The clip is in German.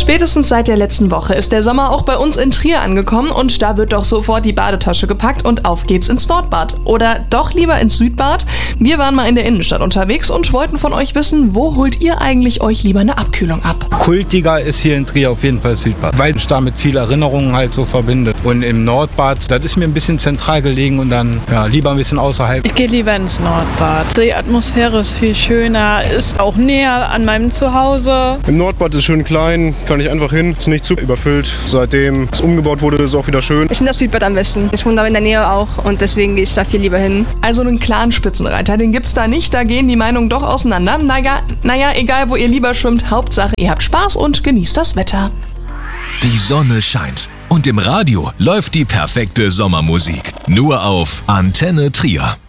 Spätestens seit der letzten Woche ist der Sommer auch bei uns in Trier angekommen und da wird doch sofort die Badetasche gepackt und auf geht's ins Nordbad. Oder doch lieber ins Südbad? Wir waren mal in der Innenstadt unterwegs und wollten von euch wissen, wo holt ihr eigentlich euch lieber eine Abkühlung ab? Kultiger ist hier in Trier auf jeden Fall Südbad, weil ich damit viele Erinnerungen halt so verbinde. Und im Nordbad, das ist mir ein bisschen zentral gelegen und dann lieber ein bisschen außerhalb. Ich gehe lieber ins Nordbad. Die Atmosphäre ist viel schöner, ist auch näher an meinem Zuhause. Im Nordbad ist schön klein, kann ich einfach hin, ist nicht zu überfüllt. Seitdem es umgebaut wurde, ist es auch wieder schön. Ich finde das Südbad am besten. Ich wohne da in der Nähe auch und deswegen gehe ich da viel lieber hin. Also einen klaren Spitzenreiter, den gibt's da nicht, da gehen die Meinungen doch auseinander. Naja, egal wo ihr lieber schwimmt, Hauptsache ihr habt Spaß und genießt das Wetter. Die Sonne scheint und im Radio läuft die perfekte Sommermusik. Nur auf Antenne Trier.